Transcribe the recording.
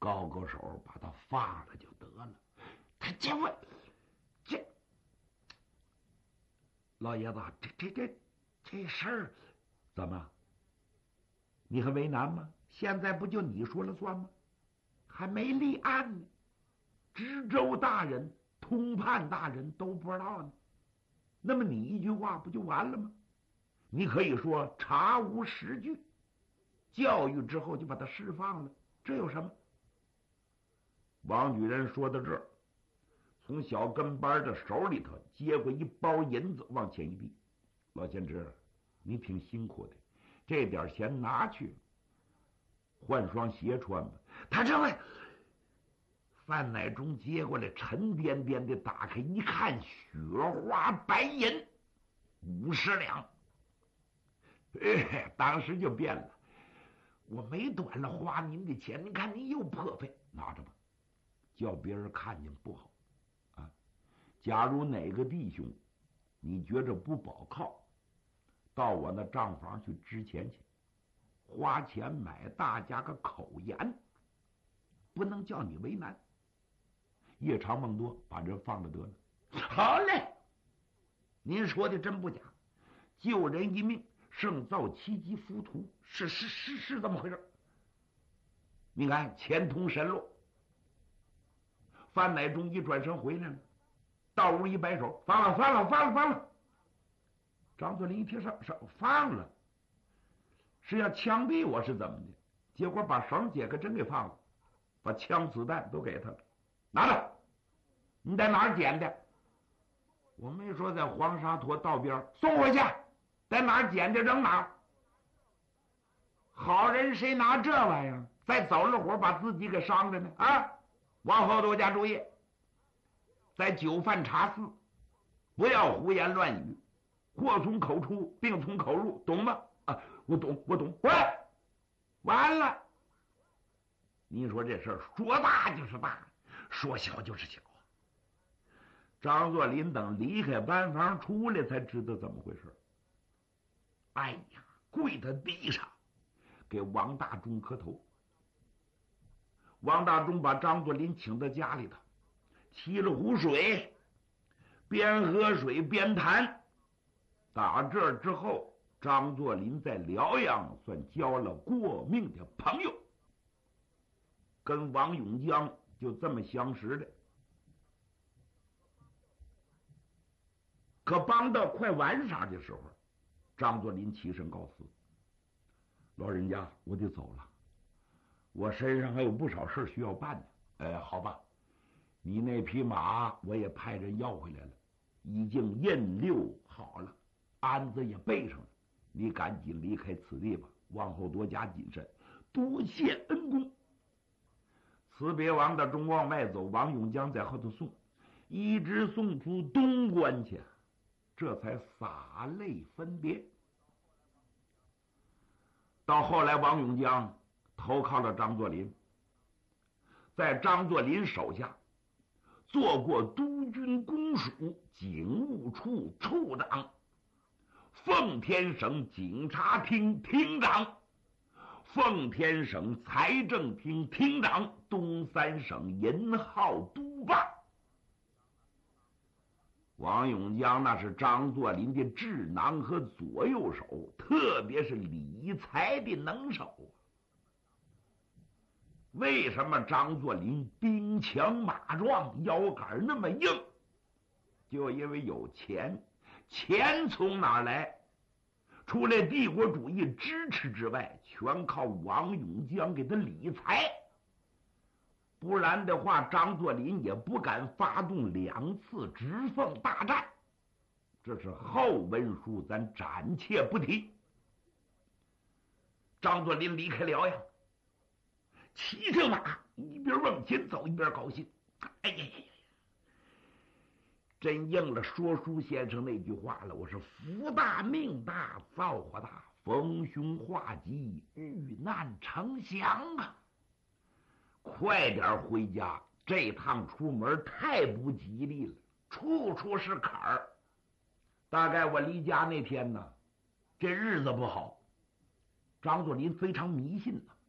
高高手把他放了就得了。他这老爷子，这事儿怎么？你很为难吗？现在不就你说了算吗？还没立案呢，知州大人、通判大人都不知道呢。那么你一句话不就完了吗？你可以说查无实据，教育之后就把他释放了，这有什么？王举人说到这儿，从小跟班的手里头接过一包银子，往前一递：“老先知，你挺辛苦的，这点钱拿去，换双鞋穿吧。”他这位范乃忠接过来，沉甸甸的打开一看，雪花白银50两。当时就变了，我没短了花您的钱，您看您又破费，拿着吧，叫别人看见不好啊。假如哪个弟兄你觉着不保靠，到我那账房去支钱去，花钱买大家个口言，不能叫你为难。夜长梦多，把人放了得了。好嘞，您说的真不假，救人一命胜造7级浮屠，是这么回事。你看钱通神路。范乃忠一转身回来了，到屋一摆手：“放了。”张作霖一听上放了，是要枪毙我是怎么的？结果把绳解开，真给放了，把枪子弹都给他了。拿着，你在哪儿捡的？我没说在黄沙坨道边，送回去。在哪儿捡的扔哪儿。好人谁拿这玩意儿？再走了会儿把自己给伤着呢啊！往后多加注意，在酒饭茶肆不要胡言乱语，祸从口出，病从口入，懂吗？啊，我懂。喂，完了！你说这事儿说大就是大，说小就是小。张作霖等离开班房出来，才知道怎么回事。哎呀，跪在地上给王大忠磕头。王大忠把张作霖请到家里头，沏了壶水，边喝水边谈。打这之后，张作霖在辽阳算交了过命的朋友，跟王永江就这么相识的。可帮到快晚上的时候，张作霖起身告辞：“老人家，我得走了，我身上还有不少事需要办呢。好吧，你那匹马我也派人要回来了，已经印溜好了，鞍子也备上了，你赶紧离开此地吧，往后多加谨慎，多谢恩公。”辞别王大忠往外走，王永江在后头送，一直送出东关去，这才洒泪分别。到后来，王永江投靠了张作霖，在张作霖手下做过督军公署警务处处长、奉天省警察厅厅长、奉天省财政厅厅长、东三省银号督办。王永江那是张作霖的智囊和左右手，特别是理财的能手啊。为什么张作霖兵强马壮，腰杆那么硬？就因为有钱。钱从哪儿来？除了帝国主义支持之外，全靠王永江给他理财。不然的话，张作霖也不敢发动2次直奉大战。这是后文书，咱暂且不提。张作霖离开辽阳，骑着马一边往前走一边高兴。哎呀，真应了说书先生那句话了，我是福大命大造化大，逢凶化吉，遇难成祥啊！快点回家，这趟出门太不吉利了，处处是坎儿。大概我离家那天呢，这日子不好。张作霖非常迷信呢，